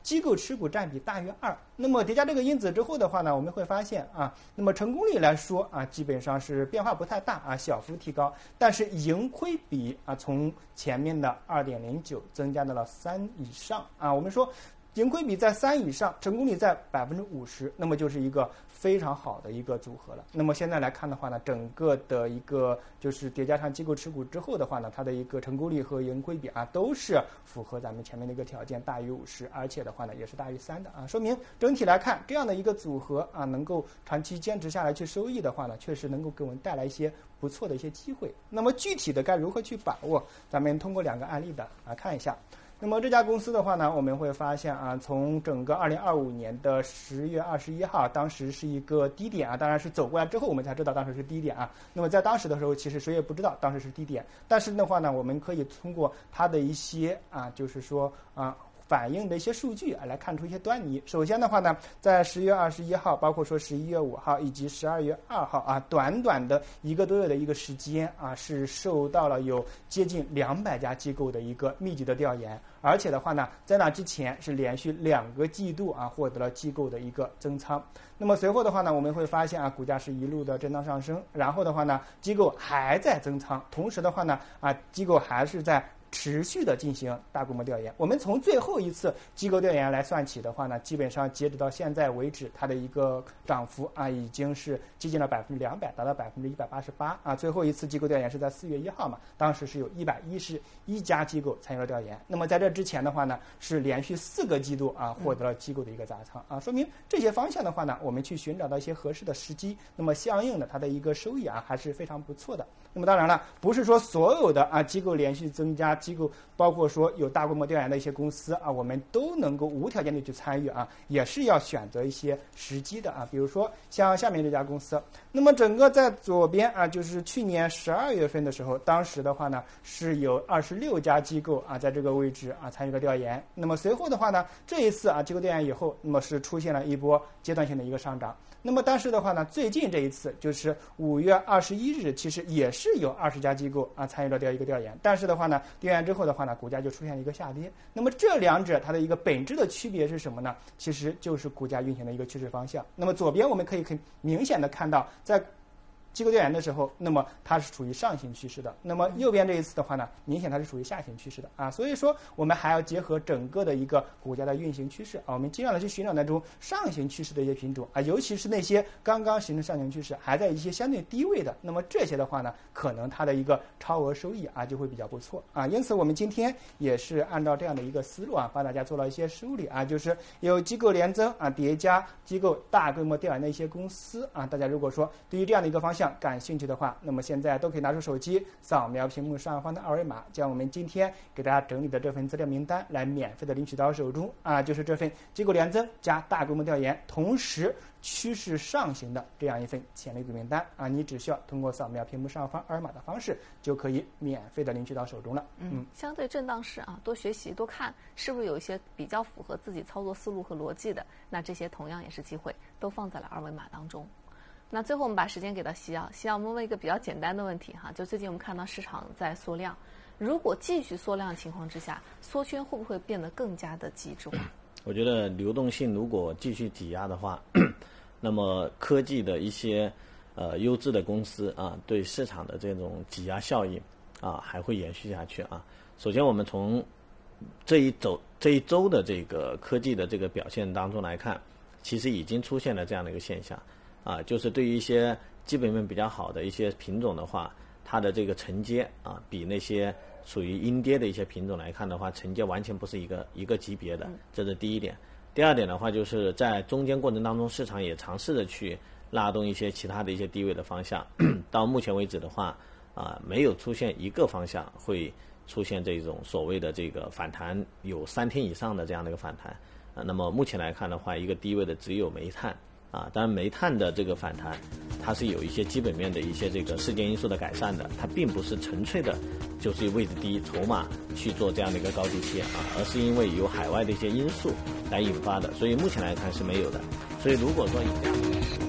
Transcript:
机构持股占比大于2。那么叠加这个因子之后的话呢，我们会发现啊，那么成功率来说啊，基本上是变化不太大啊，小幅提高，但是盈亏比啊，从前面的2.09增加到了3以上啊。我们说盈亏比在3以上，成功率在50%，那么就是一个非常好的一个组合了。那么现在来看的话呢，整个的一个就是叠加上机构持股之后的话呢，它的一个成功率和盈亏比啊，都是符合咱们前面的一个条件，大于50，而且的话呢也是大于3的啊，说明整体来看这样的一个组合啊，能够长期坚持下来去收益的话呢，确实能够给我们带来一些不错的一些机会。那么具体的该如何去把握，咱们通过2个案例的来看一下。那么这家公司的话呢，我们会发现啊，从整个2025年的10月21号，当时是一个低点啊，当然是走过来之后我们才知道当时是低点啊。那么在当时的时候，其实谁也不知道当时是低点，但是的话呢，我们可以通过它的一些啊，就是说啊，反映的一些数据啊，来看出一些端倪。首先的话呢，在10月21号，包括说11月5号以及12月2号啊，短短的1个多月的一个时间啊，是受到了有接近200家机构的一个密集的调研，而且的话呢，在那之前是连续2个季度啊，获得了机构的一个增仓。那么随后的话呢，我们会发现啊，股价是一路的震荡上升，然后的话呢，机构还在增仓，同时的话呢，啊，机构还是在持续的进行大规模调研。我们从最后一次机构调研来算起的话呢，基本上截止到现在为止，它的一个涨幅啊，已经是接近了200%，达到188%啊。最后一次机构调研是在4月1号嘛，当时是有111家机构参与了调研。那么在这之前的话呢，是连续4个季度啊，获得了机构的一个砸仓啊，说明这些方向的话呢，我们去寻找到一些合适的时机，那么相应的它的一个收益啊，还是非常不错的。那么当然了，不是说所有的啊机构连续增加，机构包括说有大规模调研的一些公司啊，我们都能够无条件的去参与啊，也是要选择一些时机的啊。比如说像下面这家公司，那么整个在左边啊，就是去年12月份的时候，当时的话呢是有26家机构啊在这个位置啊参与了调研。那么随后的话呢，这一次啊机构调研以后，那么是出现了一波阶段性的一个上涨。那么当时的话呢，最近这一次就是5月21日，其实也是有20家机构啊参与了一个调研，但是的话呢，调研之后的话呢，股价就出现一个下跌。那么这两者它的一个本质的区别是什么呢？其实就是股价运行的一个趋势方向。那么左边我们可以很明显的看到，在机构调研的时候，那么它是处于上行趋势的。那么右边这一次的话呢，明显它是属于下行趋势的啊。所以说我们还要结合整个的一个股价的运行趋势啊，我们尽量的去寻找那种上行趋势的一些品种啊，尤其是那些刚刚形成上行趋势还在一些相对低位的，那么这些的话呢，可能它的一个超额收益啊就会比较不错啊。因此我们今天也是按照这样的一个思路啊，帮大家做了一些梳理啊，就是有机构连增啊，叠加机构大规模调研的一些公司啊，大家如果说对于这样的一个方向感兴趣的话，那么现在都可以拿出手机扫描屏幕上方的2维码，将我们今天给大家整理的这份资料名单来免费的领取到手中啊，就是这份机构连增加大规模调研，同时趋势上行的这样一份潜力股名单啊，你只需要通过扫描屏幕上方2维码的方式，就可以免费的领取到手中了。 相对震荡市啊，多学习多看，是不是有一些比较符合自己操作思路和逻辑的？那这些同样也是机会，都放在了2维码当中。那最后我们把时间给到西奥，我们问一个比较简单的问题哈，就最近我们看到市场在缩量，如果继续缩量的情况之下，缩圈会不会变得更加的极致化？ 我觉得流动性如果继续挤压的话，那么科技的一些优质的公司啊，对市场的这种挤压效应啊还会延续下去啊。首先我们从这一周的这个科技的这个表现当中来看，其实已经出现了这样的一个现象啊，就是对于一些基本面比较好的一些品种的话，它的这个承接啊，比那些属于阴跌的一些品种来看的话，承接完全不是一个级别的，这是第一点。第二点的话，就是在中间过程当中，市场也尝试着去拉动一些其他的一些低位的方向，到目前为止的话啊，没有出现一个方向会出现这种所谓的这个反弹有3天以上的这样的一个反弹啊。那么目前来看的话，一个低位的只有煤炭啊，当然煤炭的这个反弹，它是有一些基本面的一些这个事件因素的改善的，它并不是纯粹的就是位置低筹码去做这样的一个高低切啊，而是因为有海外的一些因素来引发的，所以目前来看是没有的。所以如果说以这样的